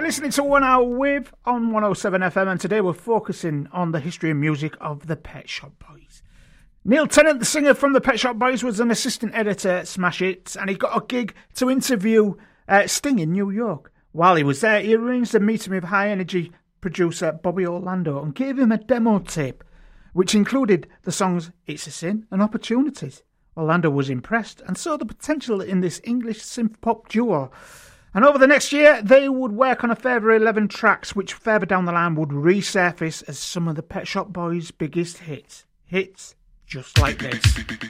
Listening to 1 Hour With on 107 FM, and today we're focusing on the history and music of the Pet Shop Boys. Neil Tennant, the singer from the Pet Shop Boys, was an assistant editor at Smash Hits, and he got a gig to interview Sting in New York. While he was there, he arranged a meeting with high-energy producer Bobby Orlando and gave him a demo tape, which included the songs It's a Sin and Opportunities. Orlando was impressed and saw the potential in this English synth-pop duo. And over the next year, they would work on a further 11 tracks, which further down the line would resurface as some of the Pet Shop Boys' biggest hits. Hits just like this.